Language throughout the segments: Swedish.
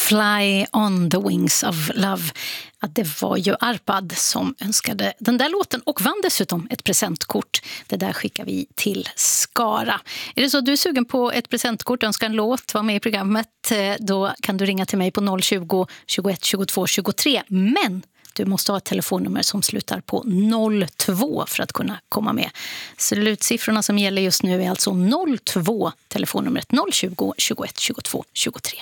Fly on the wings of love. Ja, det var ju Arpad som önskade den där låten och vann dessutom ett presentkort. Det där skickar vi till Skara. Är det så att du är sugen på ett presentkort, önskar en låt, var med i programmet, då kan du ringa till mig på 020 21 22 23. Men du måste ha ett telefonnummer som slutar på 02 för att kunna komma med. Slutsiffrorna som gäller just nu är alltså 02, telefonnumret 020 21 22 23.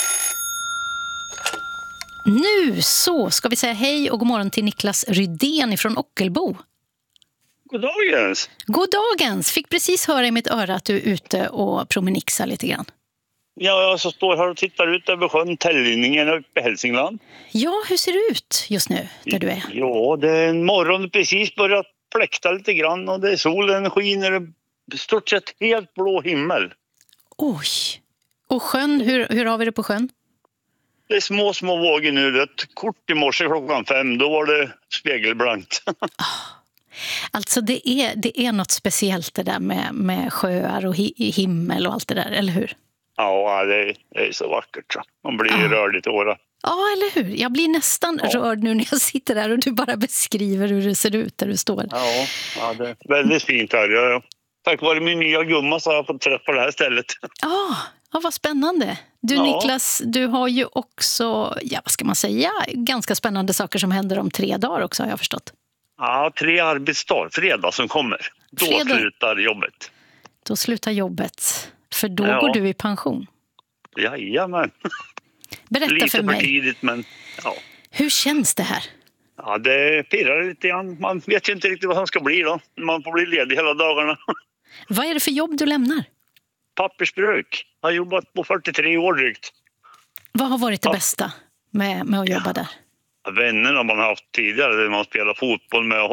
Nu så ska vi säga hej och god morgon till Niklas Rydén från Ockelbo. God dagens. God dagens. Fick precis höra i mitt öra att du är ute och promenixar lite grann. Ja, jag så står här och tittar ut över sjön Tällningen uppe i Hälsingland. Ja, hur ser det ut just nu där du är? Ja, det är en morgon precis börjat pläkta lite grann och det är solen skiner i stort sett helt blå himmel. Oj. Och sjön, hur har vi det på sjön? Det är små vågor nu. Det är ett kort i morse 5:00. Då var det spegelblankt. Alltså det är något speciellt det där med sjöar och himmel och allt det där, eller hur? Ja, det är så vackert. Så. Man blir rörd i tårar. Ja, eller hur? Jag blir nästan rörd nu när jag sitter där och du bara beskriver hur det ser ut där du står. Ja, det är väldigt fint här. Tack vare min nya gumma så har jag fått träffa det här stället. Ja, vad spännande. Du Niklas, du har ju också, vad ska man säga, ganska spännande saker som händer om 3 dagar också har jag förstått. Ja, 3 arbetsdagar, fredag som kommer. Då slutar jobbet. Då slutar jobbet, för då går du i pension. Jajamän. Berätta lite för mig. Lite för tidigt, men ja. Hur känns det här? Ja, det pirrar lite grann. Man vet ju inte riktigt vad som ska bli då. Man får bli ledig hela dagarna. Vad är det för jobb du lämnar? Pappersbruk. Jag har jobbat på 43 år drygt. Vad har varit det bästa med att jobba där? Vännerna man har haft tidigare, där man spelar fotboll med